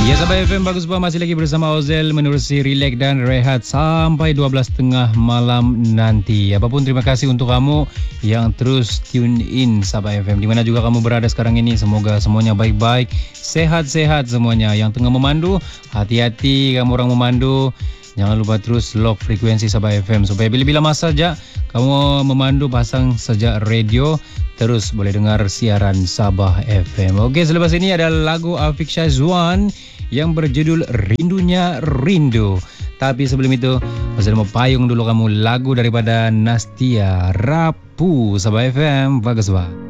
Ya, Sabah FM bagus bah, masih lagi bersama Ozel menerusi relax dan rehat sampai 12.30 malam nanti. Apapun terima kasih untuk kamu yang terus tune in Sabah FM. Di mana juga kamu berada sekarang ini, semoga semuanya baik-baik, sehat-sehat semuanya. Yang tengah memandu, hati-hati kamu orang memandu. Jangan lupa terus lock frekuensi Sabah FM supaya bila-bila masa saja kamu memandu pasang saja radio, terus boleh dengar siaran Sabah FM. Okey, selepas ini ada lagu Afiq Syazwan yang berjudul Rindunya Rindu. Tapi sebelum itu, saya mau payung dulu kamu lagu daripada Nastia, Rapu. Sabah FM, bagus bah.